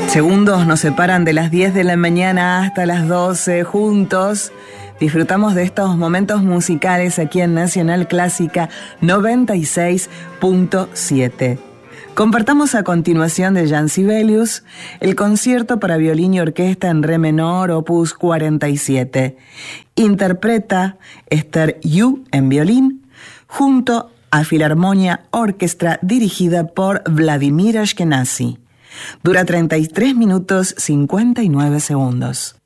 Segundos nos separan de las 10 de la mañana hasta las 12 juntos. Disfrutamos de estos momentos musicales aquí en Nacional Clásica 96.7. Compartamos a continuación de Jean Sibelius el concierto para violín y orquesta en re menor, opus 47. Interpreta Esther Yu en violín junto a Filarmonia Orquestra dirigida por Vladimir Ashkenazy. Dura 33 minutos 59 segundos.